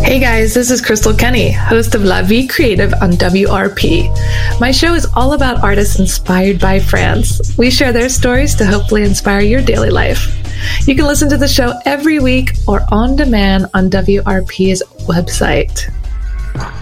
Hey guys, this is Crystal Kenny, host of La Vie Creative on WRP. My show is all about artists inspired by France. We share their stories to hopefully inspire your daily life. You can listen to the show every week or on demand on WRP's website.